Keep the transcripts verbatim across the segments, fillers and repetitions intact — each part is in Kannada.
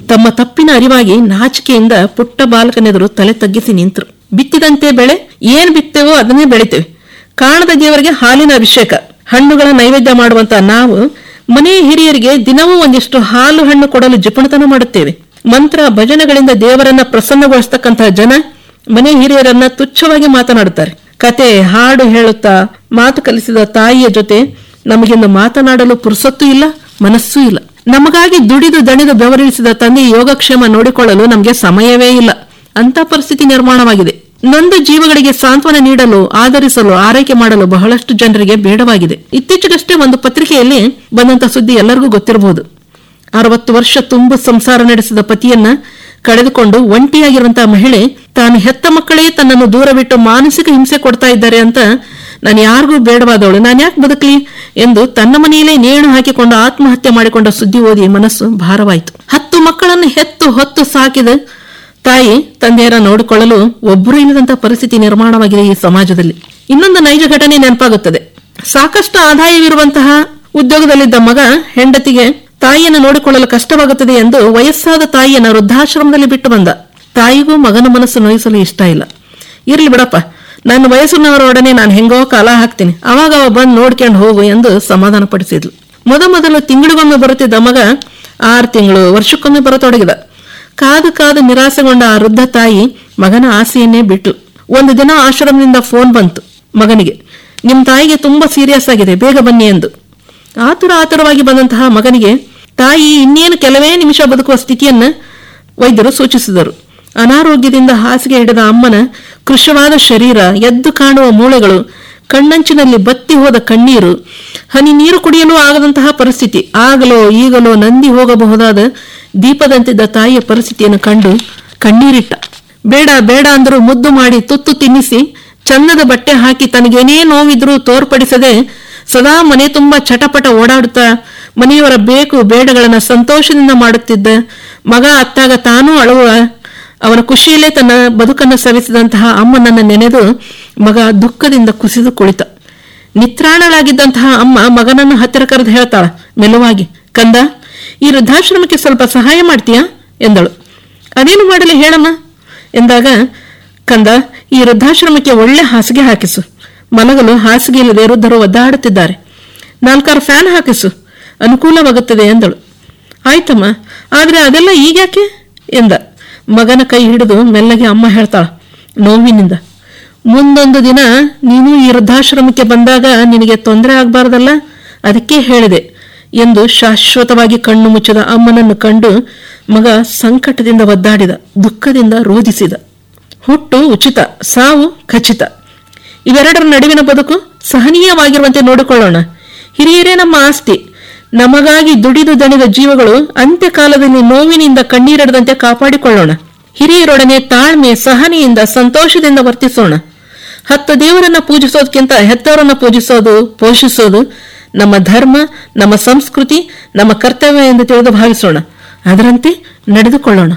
ತಮ್ಮ ತಪ್ಪಿನ ಅರಿವಾಗಿ ನಾಚಿಕೆಯಿಂದ ಪುಟ್ಟ ಬಾಲಕನೆದುರು ತಲೆ ತಗ್ಗಿಸಿ ನಿಂತರು. ಬಿತ್ತಿದಂತೆ ಬೆಳೆ, ಏನ್ ಬಿತ್ತೇವೋ ಅದನ್ನೇ ಬೆಳಿತೇವೆ. ಕಾಣದ ದೇವರಿಗೆ ಹಾಲಿನ ಅಭಿಷೇಕ, ಹಣ್ಣುಗಳ ನೈವೇದ್ಯ ಮಾಡುವಂತ ನಾವು ಮನೆಯ ಹಿರಿಯರಿಗೆ ದಿನವೂ ಒಂದಿಷ್ಟು ಹಾಲು ಹಣ್ಣು ಕೊಡಲು ಜಿಪುಣತನ ಮಾಡುತ್ತೇವೆ. ಮಂತ್ರ ಭಜನೆಗಳಿಂದ ದೇವರನ್ನ ಪ್ರಸನ್ನಗೊಳಿಸತಕ್ಕಂತಹ ಜನ ಮನೆ ಹಿರಿಯರನ್ನ ತುಚ್ಛವಾಗಿ ಮಾತನಾಡುತ್ತಾರೆ. ಕತೆ ಹಾಡು ಹೇಳುತ್ತಾ ಮಾತು ಕಲಿಸಿದ ತಾಯಿಯ ಜೊತೆ ನಮಗಿಂದು ಮಾತನಾಡಲು ಪುರುಸೊತ್ತೂ ಇಲ್ಲ, ಮನಸ್ಸೂ ಇಲ್ಲ. ನಮಗಾಗಿ ದುಡಿದು ದಣಿದು ಬೆವರಿಳಿಸಿದ ತಂದೆ ಯೋಗಕ್ಷೇಮ ನೋಡಿಕೊಳ್ಳಲು ನಮಗೆ ಸಮಯವೇ ಇಲ್ಲ. ಅಂತ ಪರಿಸ್ಥಿತಿ ನಿರ್ಮಾಣವಾಗಿದೆ. ನೊಂದ ಜೀವಗಳಿಗೆ ಸಾಂತ್ವನ ನೀಡಲು, ಆಧರಿಸಲು, ಆರೈಕೆ ಮಾಡಲು ಬಹಳಷ್ಟು ಜನರಿಗೆ ಬೇಡವಾಗಿದೆ. ಇತ್ತೀಚೆಗಷ್ಟೇ ಒಂದು ಪತ್ರಿಕೆಯಲ್ಲಿ ಬಂದಂತ ಸುದ್ದಿ ಎಲ್ಲರಿಗೂ ಗೊತ್ತಿರಬಹುದು. ಅರವತ್ತು ವರ್ಷ ತುಂಬ ಸಂಸಾರ ನಡೆಸಿದ ಪತಿಯನ್ನ ಕಳೆದುಕೊಂಡು ಒಂಟಿಯಾಗಿರುವಂತಹ ಮಹಿಳೆ ತಾನು ಹೆತ್ತ ಮಕ್ಕಳೇ ತನ್ನನ್ನು ದೂರವಿಟ್ಟು ಮಾನಸಿಕ ಹಿಂಸೆ ಕೊಡ್ತಾ ಇದ್ದಾರೆ ಅಂತ, ನಾನು ಯಾರಿಗೂ ಬೇಡವಾದವಳು, ನಾನು ಯಾಕೆ ಬದುಕಲಿ ಎಂದು ತನ್ನ ಮನೆಯಲ್ಲೇ ನೇಣು ಹಾಕಿಕೊಂಡು ಆತ್ಮಹತ್ಯೆ ಮಾಡಿಕೊಂಡ ಸುದ್ದಿ ಓದಿ ಮನಸ್ಸು ಭಾರವಾಯಿತು. ಹತ್ತು ಮಕ್ಕಳನ್ನು ಹೆತ್ತು ಹೊತ್ತು ಸಾಕಿದ ತಾಯಿ ತಂದೆಯರ ನೋಡಿಕೊಳ್ಳಲು ಒಬ್ಬರು ಇಲ್ಲದಂತಹ ಪರಿಸ್ಥಿತಿ ನಿರ್ಮಾಣವಾಗಿದೆ ಈ ಸಮಾಜದಲ್ಲಿ. ಇನ್ನೊಂದು ನೈಜ ಘಟನೆ ನೆನಪಾಗುತ್ತದೆ. ಸಾಕಷ್ಟು ಆದಾಯವಿರುವಂತಹ ಉದ್ಯೋಗದಲ್ಲಿದ್ದ ಮಗ ಹೆಂಡತಿಗೆ ತಾಯಿಯನ್ನು ನೋಡಿಕೊಳ್ಳಲು ಕಷ್ಟವಾಗುತ್ತದೆ ಎಂದು ವಯಸ್ಸಾದ ತಾಯಿಯನ್ನು ವೃದ್ಧಾಶ್ರಮದಲ್ಲಿ ಬಿಟ್ಟು ಬಂದ. ತಾಯಿಗೂ ಮಗನ ಮನಸ್ಸು ನೋಯಿಸಲು ಇಷ್ಟ ಇಲ್ಲ. ಇರ್ಲಿ ಬಿಡಪ್ಪ, ನನ್ನ ವಯಸ್ಸಿನವರೊಡನೆ ನಾನು ಹೆಂಗೋ ಕಾಲ ಹಾಕ್ತೀನಿ, ಅವಾಗ ಅವ ಬಂದು ನೋಡ್ಕೊಂಡು ಹೋಗು ಎಂದು ಸಮಾಧಾನ ಪಡಿಸಿದ್ಲು. ಮೊದಮೊದಲು ತಿಂಗಳಿಗೊಮ್ಮೆ ಬರುತ್ತಿದ್ದ ಮಗ ಆರು ತಿಂಗಳು ವರ್ಷಕ್ಕೊಮ್ಮೆ ಬರತೊಡಗಿದ. ಕಾದು ಕಾದು ನಿರಾಸೆಗೊಂಡ ಆ ವೃದ್ಧ ತಾಯಿ ಮಗನ ಆಸೆಯನ್ನೇ ಬಿಟ್ಲು. ಒಂದು ದಿನ ಆಶ್ರಮದಿಂದ ಫೋನ್ ಬಂತು ಮಗನಿಗೆ, ನಿಮ್ ತಾಯಿಗೆ ತುಂಬಾ ಸೀರಿಯಸ್ ಆಗಿದೆ, ಬೇಗ ಬನ್ನಿ ಎಂದು. ಆತುರ ಆತುರವಾಗಿ ಬಂದಂತಹ ಮಗನಿಗೆ ತಾಯಿ ಇನ್ನೇನು ಕೆಲವೇ ನಿಮಿಷ ಬದುಕುವ ಸ್ಥಿತಿಯನ್ನ ವೈದ್ಯರು ಸೂಚಿಸಿದರು. ಅನಾರೋಗ್ಯದಿಂದ ಹಾಸಿಗೆ ಹಿಡಿದ ಅಮ್ಮನ ಕೃಶವಾದ ಶರೀರ, ಎದ್ದು ಕಾಣುವ ಮೂಳೆಗಳು, ಕಣ್ಣಂಚಿನಲ್ಲಿ ಬತ್ತಿ ಹೋದ ಕಣ್ಣೀರು, ಹನಿ ನೀರು ಕುಡಿಯಲು ಆಗದಂತಹ ಪರಿಸ್ಥಿತಿ. ಆಗಲೋ ಈಗಲೋ ನಂದಿ ಹೋಗಬಹುದಾದ ದೀಪದಂತಿದ್ದ ತಾಯಿಯ ಪರಿಸ್ಥಿತಿಯನ್ನು ಕಂಡು ಕಣ್ಣೀರಿಟ್ಟ. ಬೇಡ ಬೇಡ ಅಂದರೂ ಮುದ್ದು ಮಾಡಿ ತುತ್ತು ತಿನ್ನಿಸಿ ಚಂದದ ಬಟ್ಟೆ ಹಾಕಿ ತನಗೇನೇ ನೋವಿದ್ರೂ ತೋರ್ಪಡಿಸದೆ ಸದಾ ಮನೆ ತುಂಬಾ ಚಟಪಟ ಓಡಾಡುತ್ತಾ ಮನೆಯವರ ಬೇಕು ಬೇಡಗಳನ್ನ ಸಂತೋಷದಿಂದ ಮಾಡುತ್ತಿದ್ದ ಮಗ ಅತ್ತಾಗ ತಾನೂ ಅಳುವ ಅವನ ಖುಷಿಯಲ್ಲೇ ತನ್ನ ಬದುಕನ್ನು ಸವಿಸಿದಂತಹ ಅಮ್ಮನನ್ನ ನೆನೆದು ಮಗ ದುಃಖದಿಂದ ಕುಸಿದು ಕುಳಿತ. ನಿತ್ರಾಣಳಾಗಿದ್ದಂತಹ ಅಮ್ಮ ಮಗನನ್ನು ಹತ್ತಿರ ಕರೆದು ಹೇಳ್ತಾಳ ಮೆಲುವಾಗಿ, ಕಂದ, ಈ ವೃದ್ಧಾಶ್ರಮಕ್ಕೆ ಸ್ವಲ್ಪ ಸಹಾಯ ಮಾಡ್ತೀಯಾ ಎಂದಳು. ಅದೇನು ಮಾಡಲಿ ಹೇಳಮ್ಮ ಎಂದಾಗ, ಕಂದ, ಈ ವೃದ್ಧಾಶ್ರಮಕ್ಕೆ ಒಳ್ಳೆ ಹಾಸಿಗೆ ಹಾಕಿಸು, ಮಲಗಲು ಹಾಸಿಗೆ ಇಲ್ಲದೆ ವೃದ್ಧರು ಒದ್ದಾಡುತ್ತಿದ್ದಾರೆ, ನಾಲ್ಕಾರು ಫ್ಯಾನ್ ಹಾಕಿಸು, ಅನುಕೂಲವಾಗುತ್ತದೆ ಎಂದಳು. ಆಯ್ತಮ್ಮ, ಆದ್ರೆ ಅದೆಲ್ಲ ಈಗ್ಯಾಕೆ ಎಂದ. ಮಗನ ಕೈ ಹಿಡಿದು ಮೆಲ್ಲಗೆ ಅಮ್ಮ ಹೇಳ್ತಾಳ ನೋವಿನಿಂದ, ಮುಂದೊಂದು ದಿನ ನೀನು ಈ ವೃದ್ಧಾಶ್ರಮಕ್ಕೆ ಬಂದಾಗ ನಿನಗೆ ತೊಂದರೆ ಆಗ್ಬಾರ್ದಲ್ಲ, ಅದಕ್ಕೆ ಹೇಳಿದೆ ಎಂದು ಶಾಶ್ವತವಾಗಿ ಕಣ್ಣು ಮುಚ್ಚಿದ ಅಮ್ಮನನ್ನು ಕಂಡು ಮಗ ಸಂಕಟದಿಂದ ಒದ್ದಾಡಿದ, ದುಃಖದಿಂದ ರೋಧಿಸಿದ. ಹುಟ್ಟು ಉಚಿತ, ಸಾವು ಖಚಿತ. ಇವೆರಡರ ನಡುವಿನ ಬದುಕು ಸಹನೀಯವಾಗಿರುವಂತೆ ನೋಡಿಕೊಳ್ಳೋಣ. ಹಿರಿಯರೇ ನಮ್ಮ ಆಸ್ತಿ. ನಮಗಾಗಿ ದುಡಿದು ದಣಿದ ಜೀವಗಳು ಅಂತ್ಯಕಾಲದಲ್ಲಿ ನೋವಿನಿಂದ ಕಣ್ಣೀರಿಡದಂತೆ ಕಾಪಾಡಿಕೊಳ್ಳೋಣ. ಹಿರಿಯರೊಡನೆ ತಾಳ್ಮೆ, ಸಹನೆಯಿಂದ, ಸಂತೋಷದಿಂದ ವರ್ತಿಸೋಣ. ಹತ್ತು ದೇವರನ್ನ ಪೂಜಿಸೋದಕ್ಕಿಂತ ಹೆತ್ತವರನ್ನ ಪೂಜಿಸೋದು, ಪೋಷಿಸೋದು ನಮ್ಮ ಧರ್ಮ, ನಮ್ಮ ಸಂಸ್ಕೃತಿ, ನಮ್ಮ ಕರ್ತವ್ಯ ಎಂದು ತಿಳಿದು ಭಾವಿಸೋಣ. ಅದರಂತೆ ನಡೆದುಕೊಳ್ಳೋಣ.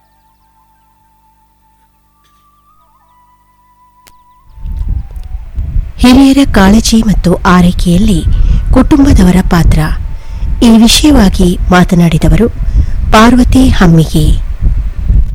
ಹಿರಿಯರ ಕಾಳಜಿ ಮತ್ತು ಆರೈಕೆಯಲ್ಲಿ ಕುಟುಂಬದವರ ಪಾತ್ರ, ಈ ವಿಷಯವಾಗಿ ಮಾತನಾಡಿದವರು ಪಾರ್ವತಿ ಹಮ್ಮಿಗೆ.